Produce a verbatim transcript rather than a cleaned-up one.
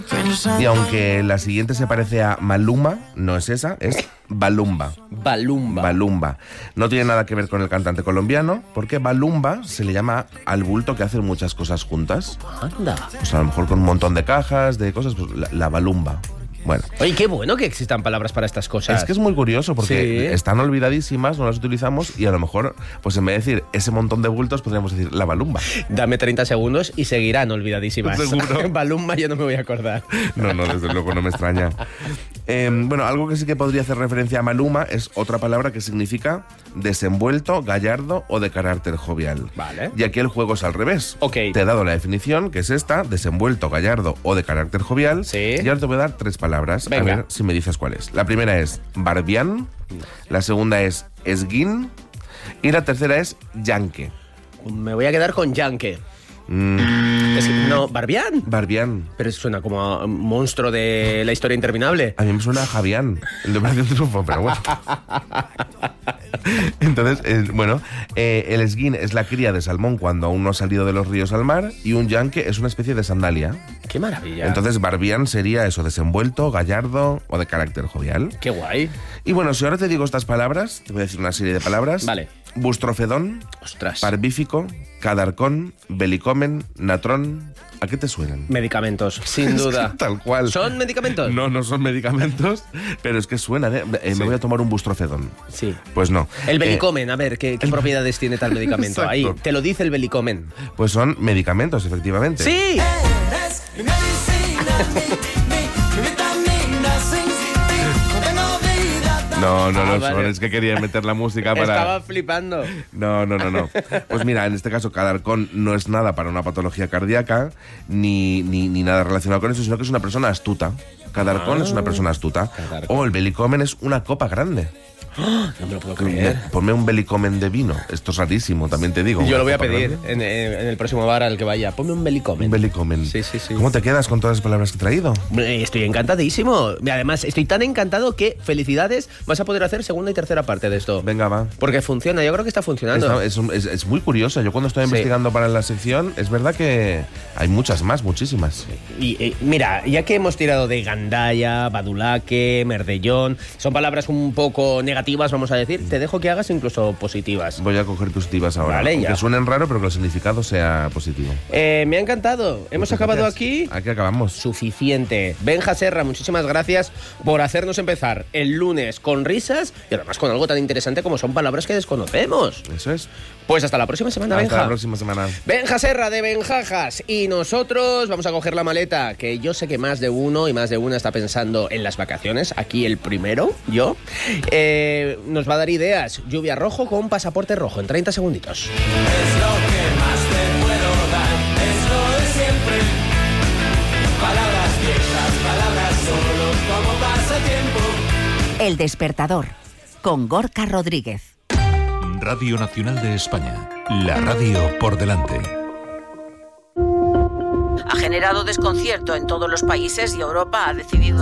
Y aunque la siguiente se parece a Maluma, no es esa, es Balumba. Balumba. Balumba. No tiene nada que ver con el cantante colombiano, porque Balumba se le llama al bulto que hace muchas cosas juntas. Anda. Pues a lo mejor con un montón de cajas, de cosas, pues la, la Balumba. Bueno. Oye, qué bueno que existan palabras para estas cosas. Es que es muy curioso porque Sí. están olvidadísimas, no las utilizamos y a lo mejor, pues en vez de decir ese montón de bultos, podríamos decir la Balumba. Dame treinta segundos y seguirán olvidadísimas. Seguro. Balumba yo no me voy a acordar. No, no, desde luego no me extraña. Eh, bueno, algo que sí que podría hacer referencia a Maluma es otra palabra que significa desenvuelto, gallardo o de carácter jovial. Vale. Y aquí el juego es al revés. Ok. Te he dado la definición, que es esta, desenvuelto, gallardo o de carácter jovial. Sí. Y ahora te voy a dar tres palabras. Venga. A ver si me dices cuál es. La primera es barbián, la segunda es esguín y la tercera es yanque. Me voy a quedar con Yanke. Mm, Es que, no, Barbián. barbián. Pero suena como a un monstruo de la historia interminable. A mí me suena a Javián, el de Operación Triunfo, pero bueno. Entonces, eh, bueno, eh, el esguín es la cría de salmón cuando aún no ha salido de los ríos al mar y un yanque es una especie de sandalia. Qué maravilla. Entonces, barbián sería eso, desenvuelto, gallardo o de carácter jovial. Qué guay. Y bueno, si ahora te digo estas palabras, te voy a decir una serie de palabras. Vale. Bustrofedón, Ostras. parvífico, cadarcón, belicomen, natrón. ¿A qué te suenan? Medicamentos, sin duda. Tal cual. ¿Son medicamentos? No, no son medicamentos, pero es que suenan, ¿eh? Eh, Sí. Me voy a tomar un bustrofedón. Sí. Pues no. El Eh, belicomen, a ver, ¿qué, qué propiedades tiene tal medicamento? Exacto. Ahí, te lo dice el belicomen. pues son medicamentos, efectivamente. ¡Sí! Eres mi medicina, mi, mi, mi vitamina, sin ti no tengo vida. tan- No, no Ah, lo vale. son, es que quería meter la música para... Estaba flipando. No, no, no, no. Pues mira, en este caso Cadarcón no es nada para una patología cardíaca, ni, ni, ni nada relacionado con eso, sino que es una persona astuta. Cadarcón Ah, es una persona astuta. Cadarcón. O el belicomen es una copa grande. No me lo puedo creer. Ponme un belicomen de vino. Esto es rarísimo, también te digo. Yo una lo voy a copa pedir grande. en, en- en el próximo bar al que vaya. Ponme un belicomen. Un belicomen. Sí, sí, sí. ¿Cómo te quedas con todas las palabras que he traído? Eh, Estoy encantadísimo. Y además, estoy tan encantado que, felicidades, vas a poder hacer segunda y tercera parte de esto. Venga, va. Porque funciona, yo creo que está funcionando. Está- es, un- es- es muy curiosa. Yo cuando estoy Sí. investigando para la sección, es verdad que hay muchas más, muchísimas. Y eh, mira, ya que hemos tirado de gandalla, badulaque, merdellón, son palabras un poco negativas, vamos a decir, te dejo que hagas incluso positivas. Voy a coger positivas ahora. Vale, Aunque ya. suenen raro, pero que el significado sea positivo. Eh, me ha encantado. Hemos Muchas acabado gracias. aquí. Aquí acabamos. Suficiente. Benja Serra, muchísimas gracias por hacernos empezar el lunes con risas y además con algo tan interesante como son palabras que desconocemos. Eso es. Pues hasta la próxima semana, Hasta Benja. la próxima semana. Benja Serra de Benjajas y nosotros vamos a coger la maleta, que yo sé que más de uno y más de una está pensando en las vacaciones, aquí el primero, yo. Eh, nos va a dar ideas. Lluvia rojo con pasaporte rojo en treinta segunditos. Es lo que más te puedo dar, es lo de siempre. Palabras viejas, palabras solo como pasatiempo. El despertador, con Gorka Rodríguez. Radio Nacional de España. La radio por delante. Ha generado desconcierto en todos los países y Europa ha decidido